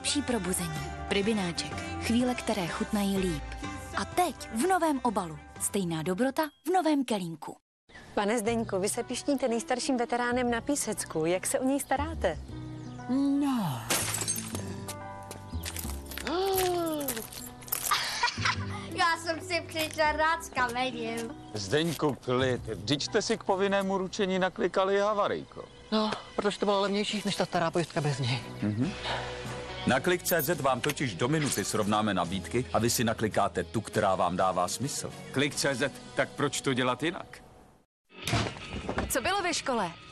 nejlepší probuzení. Pribináček. Chvíle, které chutnají líp. A teď v novém obalu. Stejná dobrota v novém kelímku. Pane Zdeňku, vy se pišníte nejstarším veteránem na Písecku. Jak se o něj staráte? No. Já jsem si přišel rád s kamením. Zdeňku, klid. Vždyť jste si k povinnému ručení naklikali havarijko. No, protože to bylo levnější než ta stará pojistka bez něj. Na Klik.cz vám totiž do minuty srovnáme nabídky a vy si naklikáte tu, která vám dává smysl. Klik.cz, tak proč to dělat jinak? Co bylo ve škole?